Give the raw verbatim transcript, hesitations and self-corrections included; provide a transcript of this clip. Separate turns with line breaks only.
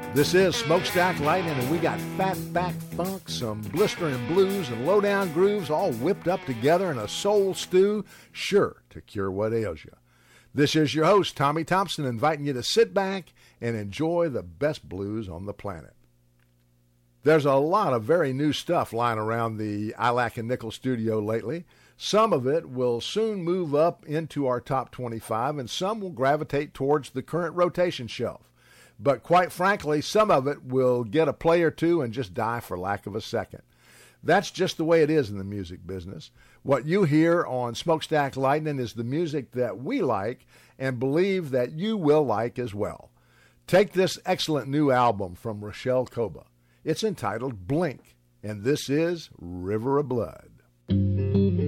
This is Smokestack Lightning, and we got fat back funk, some blistering blues, and low-down grooves all whipped up together in a soul stew, sure to cure what ails you. This is your host, Tommy Thompson, inviting you to sit back and enjoy the best blues on the planet. There's a lot of very new stuff lying around the I L A C and Nickel studio lately. Some of it will soon move up into our top twenty-five, and some will gravitate towards the current rotation shelf. But quite frankly, some of it will get a play or two and just die for lack of a second. That's just the way it is in the music business. What you hear on Smokestack Lightning is the music that we like and believe that you will like as well. Take this excellent new album from Rochelle Koba. It's entitled Blink, and this is River of Blood.